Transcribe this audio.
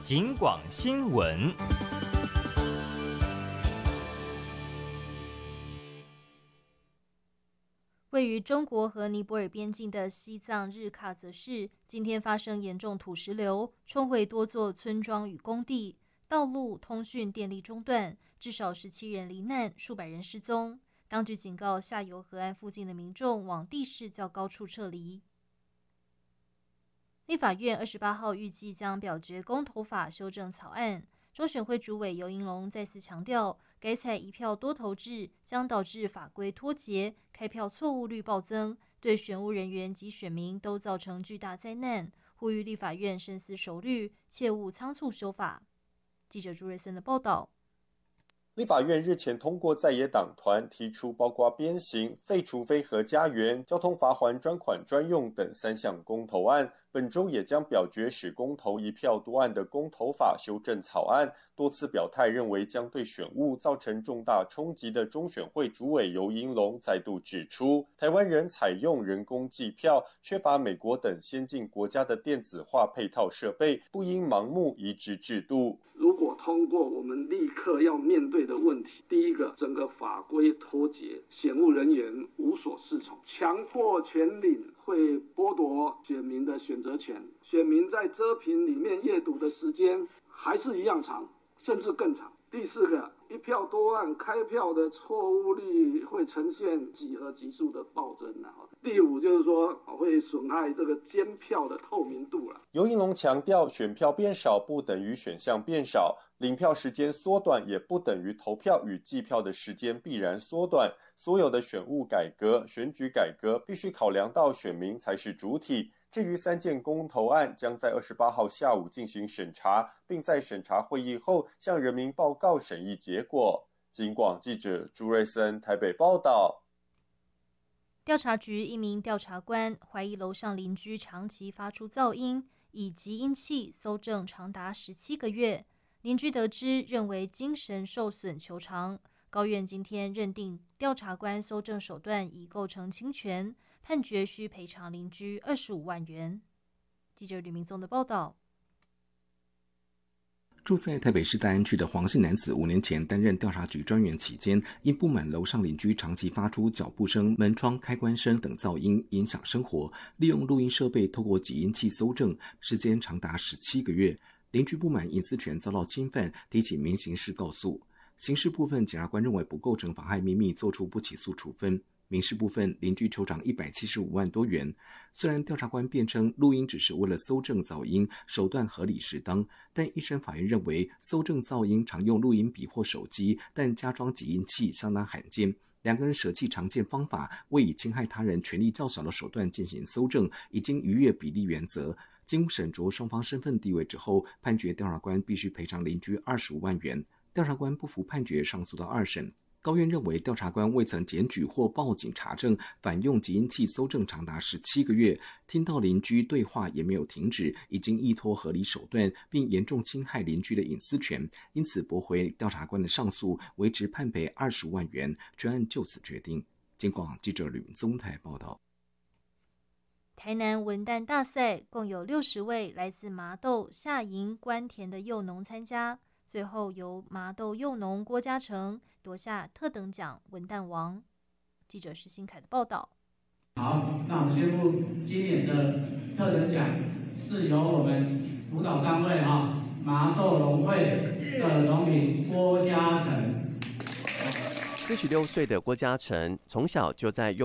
警广新闻。 位于中国和尼泊尔边境的西藏日喀则市，今天发生严重土石流，冲毁多座村庄与工地，道路、通讯、电力中断，至少17人罹难，数百人失踪。当局警告下游河岸附近的民众往地势较高处撤离。立法院28号预计将表决公投法修正草案。中选会主委游盈隆再次强调，改采一票多投制将导致法规脱节，开票错误率暴增，对选务人员及选民都造成巨大灾难，呼吁立法院深思熟虑，切勿仓促修法。记者朱瑞森的报道。 立法院日前通过在野党团提出包括鞭刑、废除非核家园、交通罚锾专款专用等3项公投案，本周也将表决使公投一票多案的公投法修正草案。多次表态认为将对选务造成重大冲击的中选会主委游盈隆再度指出，台湾仍采用人工计票，缺乏美国等先进国家的电子化配套设备，不应盲目移植制度。 如果通过，我们立刻要面对的问题，第一个，整个法规脱节，选务人员无所适从，强迫全领会剥夺选民的选择权，选民在遮屏里面阅读的时间还是一样长，甚至更长。第四个，一票多案开票的错误率会呈现几何级数的暴增。第五就是说会损害这个监票的透明度。 游盈隆强调，选票变少不等于选项变少，领票时间缩短也不等于投票与计票的时间必然缩短。所有的选务改革、选举改革必须考量到选民才是主体。至于3件公投案，将在28号下午进行审查，并在审查会议后向人民报告审议结果。警广记者朱瑞森台北报道。 调查局一名调查官怀疑楼上邻居长期发出噪音，以集音器搜证长达17个月。邻居得知，认为精神受损求偿。高院今天认定调查官搜证手段已构成侵权，判决需赔偿邻居25万元。记者吕明宗的报道。 住在台北市大安区的黄姓男子5年前担任调查局专员期间，因不满楼上邻居长期发出脚步声、门窗开关声等噪音影响生活，利用录音设备透过集音器搜证，时间长达17个月。邻居不满隐私权遭到侵犯，提起民刑事告诉。刑事部分，检察官认为不构成妨害秘密，作出不起诉处分。民事部分，邻居求偿175万多元。虽然调查官辩称录音只是为了搜证噪音，手段合理适当，但一审法院认为搜证噪音常用录音笔或手机，但加装集音器相当罕见。两个人舍弃常见方法，为以侵害他人权利较小的手段进行搜证，已经逾越比例原则。经审酌双方身份地位之后，判决调查官必须赔偿邻居25万元。调查官不服判决，上诉到2审。高院认为调查官未曾检举或报警查证，反用集音器搜证长达17个月，听到邻居对话也没有停止，已经依托合理手段，并严重侵害邻居的隐私权，因此驳回调查官的上诉，维持判赔25万元，全案就此决定。警广记者吕宗台报道。 台南文旦大赛共有60位来自麻豆、下营、关田的幼农参加，最后由麻豆幼农郭嘉诚夺下特等奖文旦王。记者施新凯的报道。 好，那我们宣布今年的特等奖是由我们辅导单位麻豆农会的农民郭嘉诚。 46岁的郭嘉诚从小就在